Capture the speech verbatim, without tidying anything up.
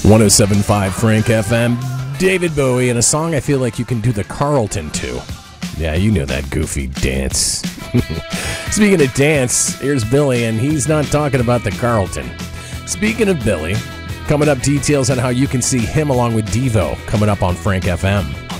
one oh seven point five Frank F M. David Bowie, and a song I feel like you can do the Carlton to. Yeah, you know that goofy dance. Speaking of dance, here's Billy, and he's not talking about the Carlton. Speaking of Billy, coming up, details on how you can see him along with Devo coming up on Frank F M.